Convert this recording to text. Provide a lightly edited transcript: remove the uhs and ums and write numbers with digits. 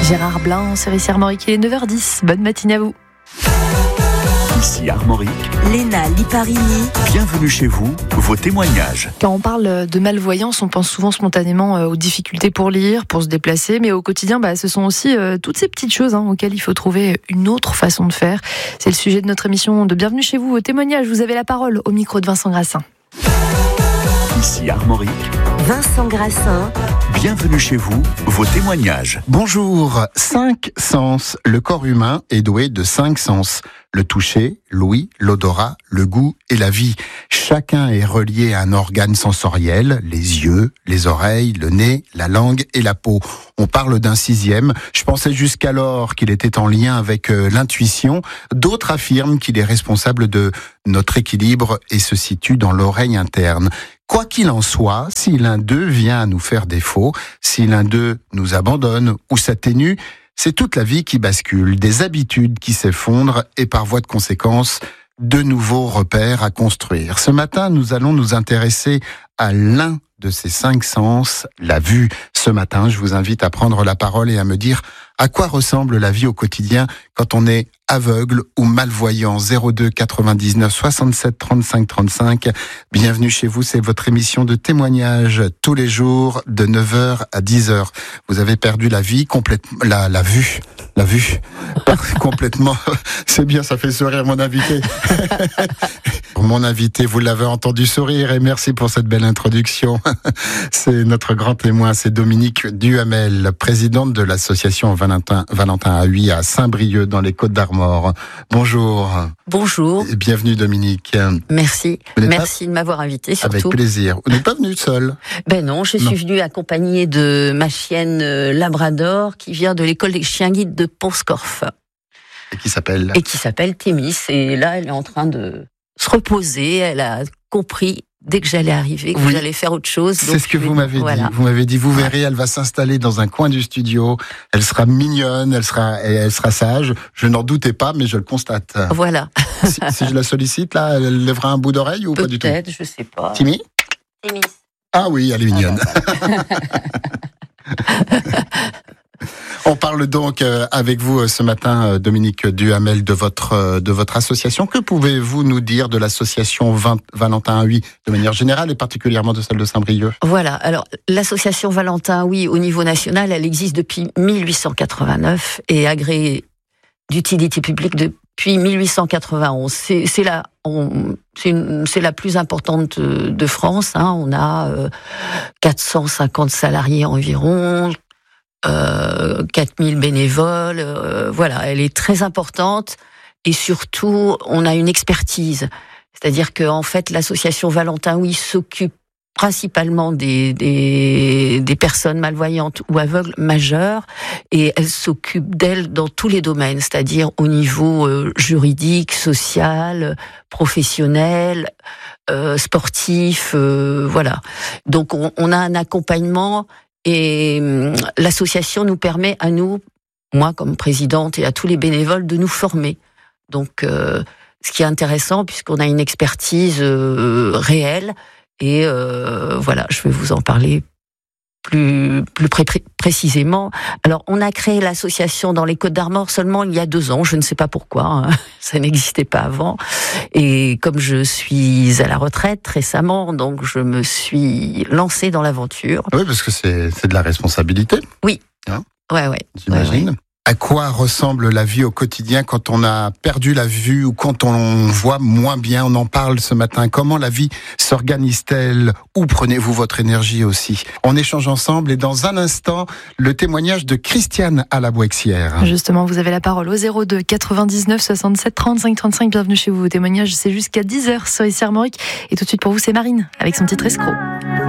Gérard Blin, service Armorique, il est 9h10. Bonne matinée à vous. Ici Armorique, Léna Liparini. bienvenue chez vous, vos témoignages. Quand on parle de malvoyance, on pense souvent spontanément aux difficultés pour lire, pour se déplacer, mais au quotidien, ce sont aussi toutes ces petites choses auxquelles il faut trouver une autre façon de faire. C'est le sujet de notre émission de Bienvenue chez vous, vos témoignages. Vous avez la parole au micro de Vincent Grassin. Ici Armorique, Vincent Grassin. bienvenue chez vous, vos témoignages. Bonjour, 5 sens. Le corps humain est doué de 5 sens. Le toucher, l'ouïe, l'odorat, le goût et la vie. Chacun est relié à un organe sensoriel, les yeux, les oreilles, le nez, la langue et la peau. On parle d'un 6e. Je pensais jusqu'alors qu'il était en lien avec l'intuition. D'autres affirment qu'il est responsable de notre équilibre et se situe dans l'oreille interne. Quoi qu'il en soit, si l'un d'eux vient à nous faire défaut, si l'un d'eux nous abandonne ou s'atténue, c'est toute la vie qui bascule, des habitudes qui s'effondrent et par voie de conséquence, de nouveaux repères à construire. Ce matin, nous allons nous intéresser à l'un de ces 5 sens, la vue. Ce matin, je vous invite à prendre la parole et à me dire à quoi ressemble la vie au quotidien quand on est aveugle ou malvoyant. 02 99 67 35 35. Bienvenue chez vous, c'est votre émission de témoignage tous les jours de 9h à 10h. Vous avez perdu la vie complètement, la vue complètement. C'est bien, ça fait sourire mon invité. Mon invité, vous l'avez entendu sourire et merci pour cette belle introduction. C'est notre grand témoin, c'est Dominique Duhamel, présidente de l'association Valentin Haüy à Saint-Brieuc dans les Côtes-d'Armor. Bonjour. Bonjour. Et bienvenue Dominique. Merci. Merci de m'avoir invité surtout. Avec plaisir. Vous n'êtes pas venue seule? Ben non, je suis venue accompagnée de ma chienne Labrador qui vient de l'école des chiens guides de Pont-Scorff. Et qui s'appelle Thémis. Et là, elle est en train de se reposer. Elle a compris dès que j'allais arriver que j'allais faire autre chose. C'est ce que vous m'avez dit. Vous m'avez dit, vous verrez, elle va s'installer dans un coin du studio. Elle sera mignonne, elle sera sage. Je n'en doutais pas, mais je le constate. Voilà. Si je la sollicite, là, elle lèvera un bout d'oreille ou pas du tout? Peut-être, je sais pas. Timmy? Ah oui, elle est mignonne. On parle donc avec vous ce matin, Dominique Duhamel, de votre association. Que pouvez-vous nous dire de l'association Valentin Haüy de manière générale et particulièrement de celle de Saint-Brieuc? Voilà, alors l'association Valentin Haüy au niveau national, elle existe depuis 1889 et est agréée d'utilité publique depuis 1891. C'est la plus importante de France. On a 450 salariés environ. 4000 bénévoles, voilà, elle est très importante et surtout on a une expertise, c'est-à-dire que en fait l'association Valentin Haüy s'occupe principalement des personnes malvoyantes ou aveugles majeures et elle s'occupe d'elles dans tous les domaines, c'est-à-dire au niveau juridique, social, professionnel, sportif, voilà. Donc on a un accompagnement. Et l'association nous permet à nous, moi comme présidente et à tous les bénévoles, de nous former. Donc, ce qui est intéressant, puisqu'on a une expertise réelle. Et voilà, je vais vous en parler plus précisément. Alors, on a créé l'association dans les Côtes-d'Armor seulement il y a 2 ans. Je ne sais pas pourquoi, ça n'existait pas avant. Et comme je suis à la retraite récemment, donc je me suis lancée dans l'aventure. Oui, parce que c'est de la responsabilité. Oui. Ouais. J'imagine. Ouais. À quoi ressemble la vie au quotidien quand on a perdu la vue ou quand on voit moins bien? On en parle ce matin. Comment la vie s'organise-t-elle? Où prenez-vous votre énergie aussi? On échange ensemble et dans un instant, le témoignage de Christiane à la Bouexière. Justement, vous avez la parole au 02 99 67 35 35. Bienvenue chez vous. Vos témoignages, c'est jusqu'à 10h sur ici Armorique. Et tout de suite pour vous, c'est Marine avec son titre Escroc.